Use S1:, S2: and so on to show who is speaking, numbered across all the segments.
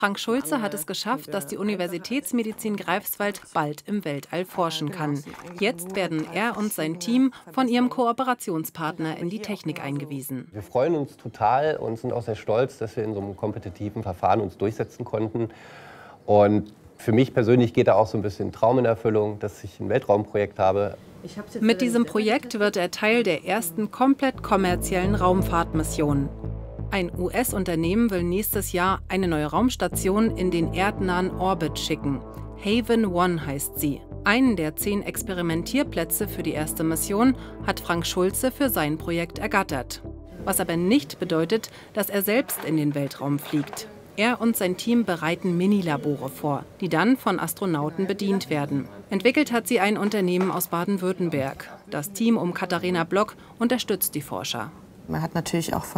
S1: Frank Schulze hat es geschafft, dass die Universitätsmedizin Greifswald bald im Weltall forschen kann. Jetzt werden er und sein Team von ihrem Kooperationspartner in die Technik eingewiesen.
S2: Wir freuen uns total und sind auch sehr stolz, dass wir in so einem kompetitiven Verfahren uns durchsetzen konnten. Und für mich persönlich geht da auch so ein bisschen Traum in Erfüllung, dass ich ein Weltraumprojekt habe.
S1: Mit diesem Projekt wird er Teil der ersten komplett kommerziellen Raumfahrtmission. Ein US-Unternehmen will nächstes Jahr eine neue Raumstation in den erdnahen Orbit schicken. Haven One heißt sie. Einen der 10 Experimentierplätze für die erste Mission hat Frank Schulze für sein Projekt ergattert. Was aber nicht bedeutet, dass er selbst in den Weltraum fliegt. Er und sein Team bereiten Minilabore vor, die dann von Astronauten bedient werden. Entwickelt hat sie ein Unternehmen aus Baden-Württemberg. Das Team um Katharina Block unterstützt die Forscher.
S3: Man hat natürlich auch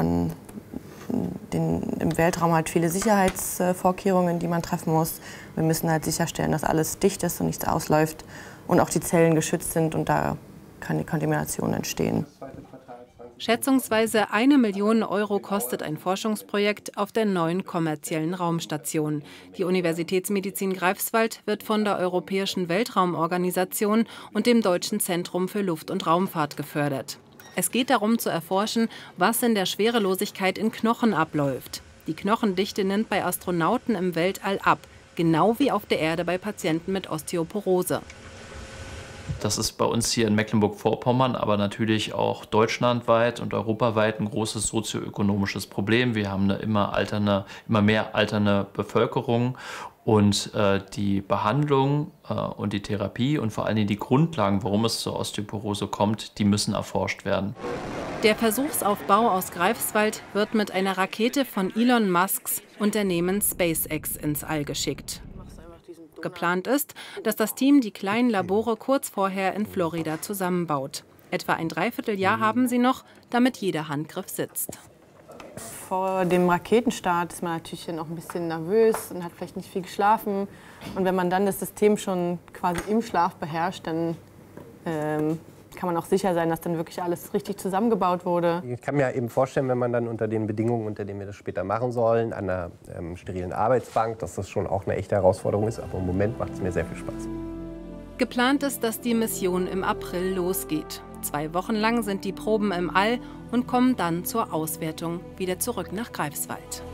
S3: im Weltraum halt viele Sicherheitsvorkehrungen, die man treffen muss. Wir müssen halt sicherstellen, dass alles dicht ist und nichts ausläuft und auch die Zellen geschützt sind und da keine Kontamination entstehen.
S1: Schätzungsweise 1 Million Euro kostet ein Forschungsprojekt auf der neuen kommerziellen Raumstation. Die Universitätsmedizin Greifswald wird von der Europäischen Weltraumorganisation und dem Deutschen Zentrum für Luft- und Raumfahrt gefördert. Es geht darum zu erforschen, was in der Schwerelosigkeit in Knochen abläuft. Die Knochendichte nimmt bei Astronauten im Weltall ab, genau wie auf der Erde bei Patienten mit Osteoporose.
S4: Das ist bei uns hier in Mecklenburg-Vorpommern, aber natürlich auch deutschlandweit und europaweit ein großes sozioökonomisches Problem. Wir haben eine immer mehr alternde Bevölkerung und die Behandlung und die Therapie und vor allen Dingen die Grundlagen, warum es zur Osteoporose kommt, die müssen erforscht werden.
S1: Der Versuchsaufbau aus Greifswald wird mit einer Rakete von Elon Musks Unternehmen SpaceX ins All geschickt. Geplant ist, dass das Team die kleinen Labore kurz vorher in Florida zusammenbaut. Etwa ein Dreivierteljahr haben sie noch, damit jeder Handgriff sitzt.
S3: Vor dem Raketenstart ist man natürlich noch ein bisschen nervös und hat vielleicht nicht viel geschlafen. Und wenn man dann das System schon quasi im Schlaf beherrscht, dann kann man auch sicher sein, dass dann wirklich alles richtig zusammengebaut wurde.
S2: Ich kann mir eben vorstellen, wenn man dann unter den Bedingungen, unter denen wir das später machen sollen, an einer sterilen Arbeitsbank, dass das schon auch eine echte Herausforderung ist. Aber im Moment macht es mir sehr viel Spaß.
S1: Geplant ist, dass die Mission im April losgeht. 2 Wochen lang sind die Proben im All und kommen dann zur Auswertung wieder zurück nach Greifswald.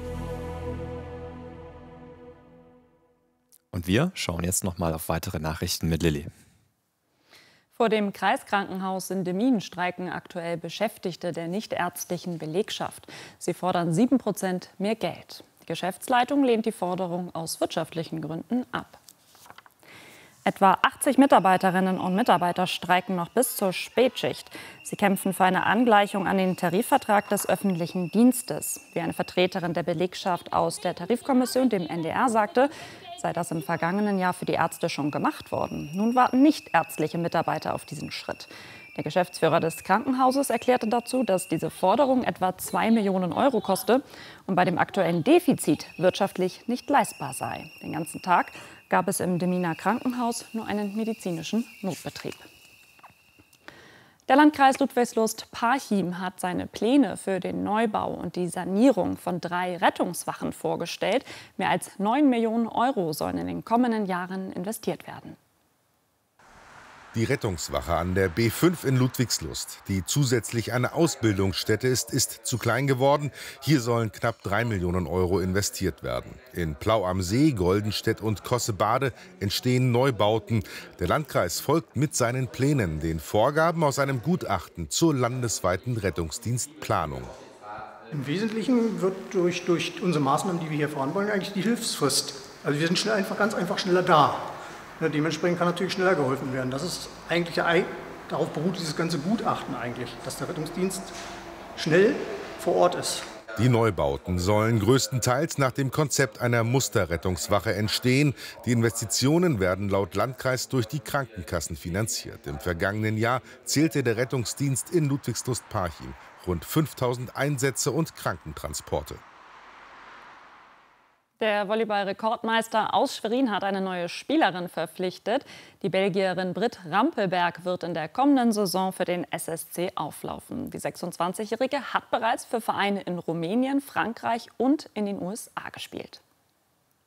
S5: Und wir schauen jetzt noch mal auf weitere Nachrichten mit Lilly.
S6: Vor dem Kreiskrankenhaus in Demmin streiken aktuell Beschäftigte der nichtärztlichen Belegschaft. Sie fordern 7% mehr Geld. Die Geschäftsleitung lehnt die Forderung aus wirtschaftlichen Gründen ab. Etwa 80 Mitarbeiterinnen und Mitarbeiter streiken noch bis zur Spätschicht. Sie kämpfen für eine Angleichung an den Tarifvertrag des öffentlichen Dienstes. Wie eine Vertreterin der Belegschaft aus der Tarifkommission dem NDR sagte, sei das im vergangenen Jahr für die Ärzte schon gemacht worden. Nun warten nichtärztliche Mitarbeiter auf diesen Schritt. Der Geschäftsführer des Krankenhauses erklärte dazu, dass diese Forderung etwa 2 Millionen Euro koste und bei dem aktuellen Defizit wirtschaftlich nicht leistbar sei. Den ganzen Tag gab es im Deminer Krankenhaus nur einen medizinischen Notbetrieb. Der Landkreis Ludwigslust-Parchim hat seine Pläne für den Neubau und die Sanierung von 3 Rettungswachen vorgestellt. Mehr als 9 Millionen Euro sollen in den kommenden Jahren investiert werden.
S7: Die Rettungswache an der B5 in Ludwigslust, die zusätzlich eine Ausbildungsstätte ist zu klein geworden. Hier sollen knapp 3 Millionen Euro investiert werden. In Plau am See, Goldenstedt und Kossebade entstehen Neubauten. Der Landkreis folgt mit seinen Plänen den Vorgaben aus einem Gutachten zur landesweiten Rettungsdienstplanung.
S8: Im Wesentlichen wird durch unsere Maßnahmen, die wir hier fahren wollen, eigentlich die Hilfsfrist. Also wir sind ganz einfach schneller da. Ja, dementsprechend kann natürlich schneller geholfen werden. Das ist eigentlich darauf beruht dieses ganze Gutachten eigentlich, dass der Rettungsdienst schnell vor Ort ist.
S7: Die Neubauten sollen größtenteils nach dem Konzept einer Musterrettungswache entstehen. Die Investitionen werden laut Landkreis durch die Krankenkassen finanziert. Im vergangenen Jahr zählte der Rettungsdienst in Ludwigslust-Parchim rund 5000 Einsätze und Krankentransporte.
S6: Der Volleyball-Rekordmeister aus Schwerin hat eine neue Spielerin verpflichtet. Die Belgierin Britt Rampelberg wird in der kommenden Saison für den SSC auflaufen. Die 26-Jährige hat bereits für Vereine in Rumänien, Frankreich und in den USA gespielt.